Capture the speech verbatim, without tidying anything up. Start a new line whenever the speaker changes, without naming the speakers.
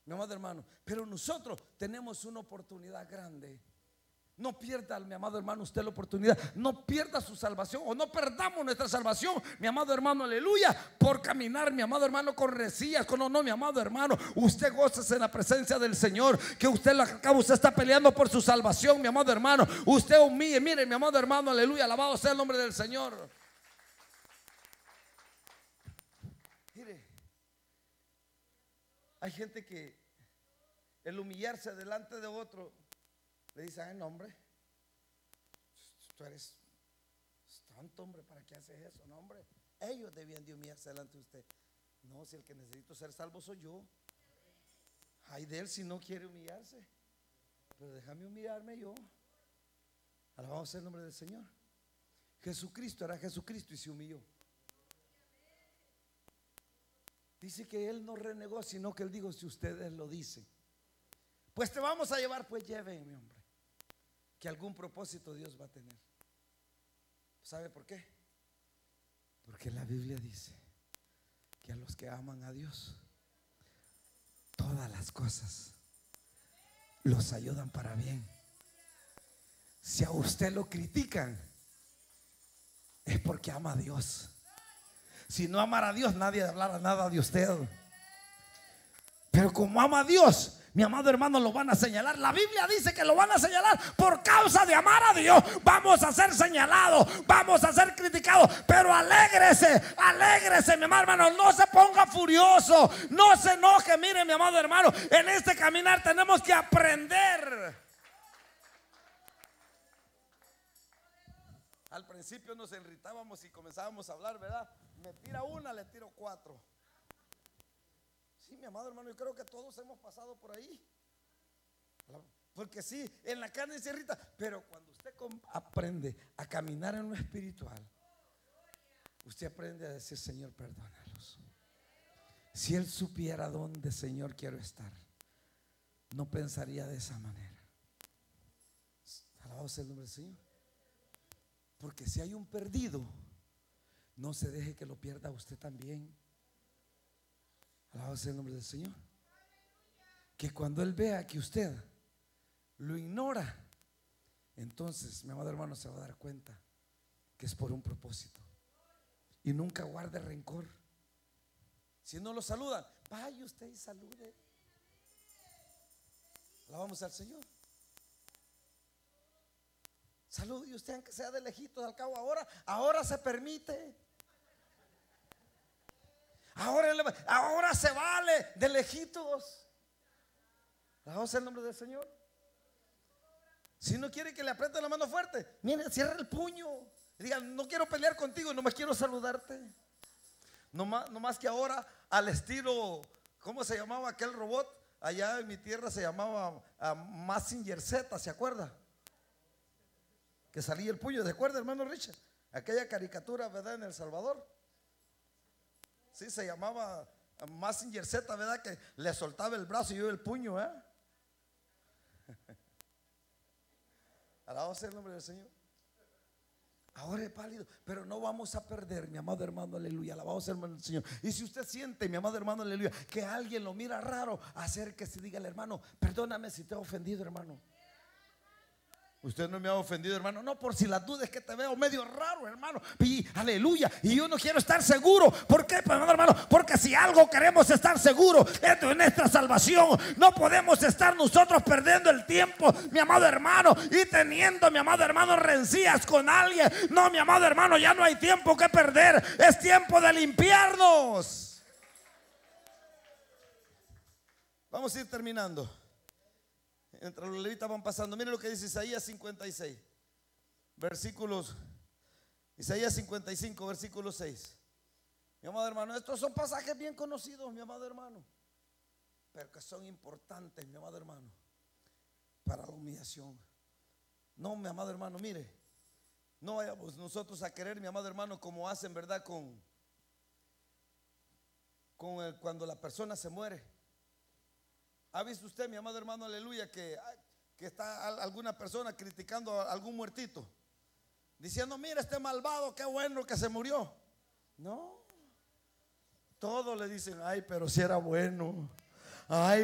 mi amado hermano. Pero nosotros tenemos una oportunidad grande. No pierda, mi amado hermano, usted la oportunidad. No pierda su salvación, o no perdamos nuestra salvación, mi amado hermano, aleluya, por caminar, mi amado hermano, con recillas, con no, no, mi amado hermano. Usted gócese en la presencia del Señor. Que usted lo acaba, usted está peleando por su salvación, mi amado hermano. Usted humille, mire, mi amado hermano, aleluya, alabado sea el nombre del Señor. Mire, hay gente que el humillarse delante de otro le dice: ay, no, hombre, tú eres tanto, hombre, ¿para qué haces eso? No, hombre, ellos debían de humillarse delante de usted. No, si el que necesito ser salvo soy yo. Ay de él si no quiere humillarse, pero déjame humillarme yo. Alabado sea el nombre del Señor. Jesucristo era Jesucristo y se humilló. Dice que él no renegó, sino que él dijo: si ustedes lo dicen, pues te vamos a llevar. Pues llévenme, hombre, que algún propósito Dios va a tener. ¿Sabe por qué? Porque la Biblia dice que a los que aman a Dios, todas las cosas los ayudan para bien. Si a usted lo critican, es porque ama a Dios. Si no amara a Dios, nadie hablara nada de usted. Pero como ama a Dios, mi amado hermano, lo van a señalar. La Biblia dice que lo van a señalar por causa de amar a Dios. Vamos a ser señalados, vamos a ser criticados, pero alégrese, alégrese, mi amado hermano. No se ponga furioso, no se enoje. Mire, mi amado hermano, en este caminar tenemos que aprender. Al principio nos irritábamos y comenzábamos a hablar, ¿verdad? Me tira una, le tiro cuatro. Sí, mi amado hermano, yo creo que todos hemos pasado por ahí. Porque sí, en la carne se irrita, pero cuando usted aprende a caminar en lo espiritual, usted aprende a decir: Señor, perdónalos. Si él supiera dónde, Señor, quiero estar, no pensaría de esa manera. Alabado sea el nombre del Señor. Porque si hay un perdido, no se deje que lo pierda usted también. Alabado sea el nombre del Señor. Que cuando él vea que usted lo ignora, entonces, mi amado hermano, se va a dar cuenta que es por un propósito. Y nunca guarde rencor. Si no lo saludan, vaya usted y salude. Alabamos al Señor. Salude usted, aunque sea de lejitos. Al cabo ahora, ahora se permite. Ahora, ahora se vale de lejitos. Alabado sea el nombre del Señor. Si no quiere que le apriete la mano fuerte, mire, cierra el puño. Diga: no quiero pelear contigo, nomás quiero saludarte. No más, no más que ahora, al estilo, ¿cómo se llamaba aquel robot? Allá en mi tierra se llamaba uh, Mazinger Z, ¿se acuerda? Que salía el puño, ¿se acuerda, hermano Richard? Aquella caricatura, ¿verdad? En El Salvador. Sí, se llamaba Mazinger Z, ¿verdad? Que le soltaba el brazo y yo el puño, ¿eh? Alabado sea el nombre del Señor. Ahora es pálido, pero no vamos a perder, mi amado hermano, aleluya. Alabado sea el nombre del Señor. Y si usted siente, mi amado hermano, aleluya, que alguien lo mira raro, acérquese y dígale: hermano, perdóname si te he ofendido, hermano. Usted no me ha ofendido, hermano. No, por si las dudas, que te veo medio raro, hermano. Y aleluya. Y yo no quiero estar seguro. ¿Por qué, hermano? Porque si algo queremos estar seguros, esto es nuestra salvación. No podemos estar nosotros perdiendo el tiempo, mi amado hermano, y teniendo, mi amado hermano, rencillas con alguien. No, mi amado hermano, ya no hay tiempo que perder. Es tiempo de limpiarnos. Vamos a ir terminando. Entre los levitas van pasando. Miren lo que dice Isaías cincuenta y seis, versículos. Isaías cincuenta y cinco, versículo seis. Mi amado hermano, estos son pasajes bien conocidos, mi amado hermano, pero que son importantes, mi amado hermano, para la humillación. No, mi amado hermano, mire, no vayamos nosotros a querer, mi amado hermano, como hacen, ¿verdad? Con, con el, cuando la persona se muere. ¿Ha visto usted, mi amado hermano, aleluya, que, que está alguna persona criticando a algún muertito, diciendo: mira este malvado, qué bueno que se murió? No, todos le dicen: ay, pero si era bueno. Ay,